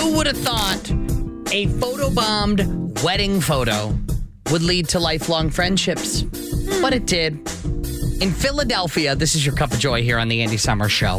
Who would have thought a photobombed wedding photo would lead to lifelong friendships? But it did. In Philadelphia, this is your cup of joy here on the Andy Summers Show.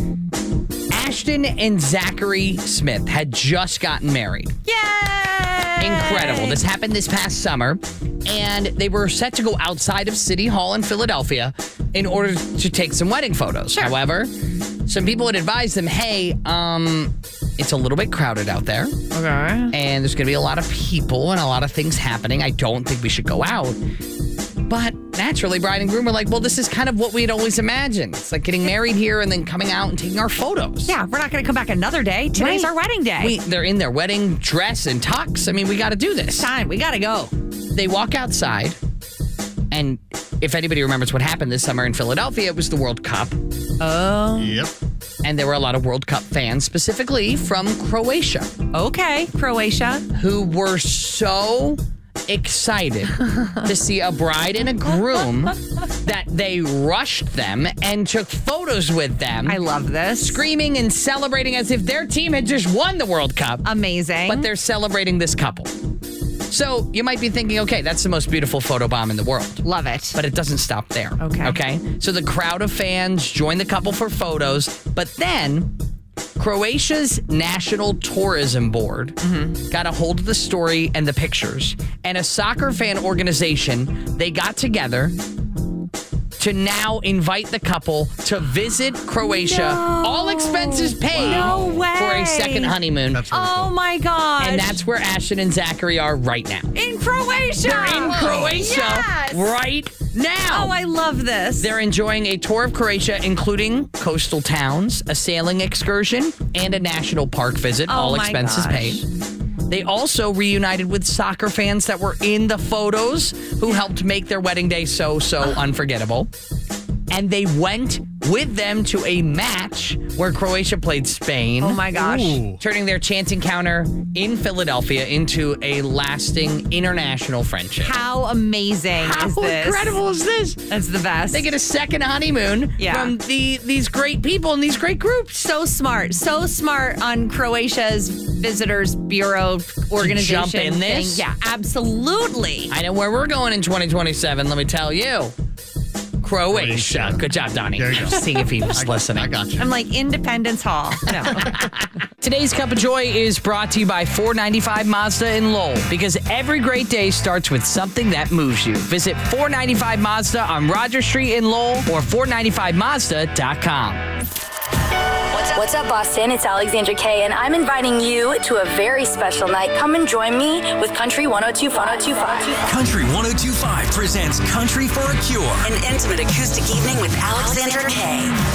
Ashton and Zachary Smith had just gotten married. Yay! Incredible. This happened this past summer, and they were set to go outside of City Hall in Philadelphia in order to take some wedding photos. Sure. However, some people had advised them, hey, it's a little bit crowded out there. Okay. And there's going to be a lot of people and a lot of things happening. I don't think we should go out. But naturally, bride and groom were like, well, this is kind of what we'd always imagined. It's like getting married here and then coming out and taking our photos. Yeah, we're not going to come back another day. Today's our wedding day. They're in their wedding dress and tux. I mean, we got to do this. Time. We got to go. They walk outside, and if anybody remembers what happened this summer in Philadelphia, it was the World Cup. Oh. Yep. And there were a lot of World Cup fans, specifically from Croatia, Okay, Croatia. who were so excited to see a bride and a groom that they rushed them and took photos with them. I love this. Screaming and celebrating as if their team had just won the World Cup. Amazing. But they're celebrating this couple. So you might be thinking, okay, that's the most beautiful photobomb in the world. Love it. But it doesn't stop there. Okay. So the crowd of fans join the couple for photos, but then Croatia's National Tourism Board got a hold of the story and the pictures. And a soccer fan organization, they got together to now invite the couple to visit Croatia, all expenses paid, No way. for a second honeymoon. That's really Oh cool. my gosh. And that's where Ashton and Zachary are right now. in Croatia. They're in Croatia Yes. right now. Oh, I love this. They're enjoying a tour of Croatia, including coastal towns, a sailing excursion, and a national park visit, Oh all my expenses gosh. paid. They also reunited with soccer fans that were in the photos who helped make their wedding day so unforgettable. And they went with them to a match where Croatia played Spain. Oh my gosh. Ooh. Turning their chance encounter in Philadelphia into a lasting international friendship. How amazing How is this? incredible is this? That's the best. They get a second honeymoon Yeah. from these great people and these great groups. so smart on Croatia's Visitors Bureau organization. jump in this? thing. Yeah, absolutely. I know where we're going in 2027, let me tell you. Croatia. Good job, Donnie. There you go. See if he was listening. I got you. I'm like Independence Hall. No. Today's Cup of Joy is brought to you by 495 Mazda in Lowell, because every great day starts with something that moves you. Visit 495 Mazda on Roger Street in Lowell or 495mazda.com. What's up, Boston? It's Alexandra Kay, and I'm inviting you to a very special night. Come and join me with Country 102.5. Country 102.5 presents Country for a Cure. An intimate acoustic evening with Alexandra Kay.